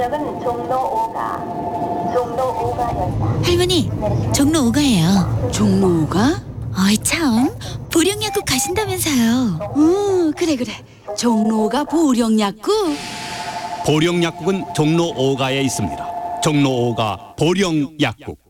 역은 종로 5가, 종로 5가였다. 할머니, 종로 5가예요. 종로 5가? 어이 참, 보령약국 가신다면서요. 그래. 종로 5가 보령약국? 보령약국은 종로 5가에 있습니다. 종로 5가 보령약국.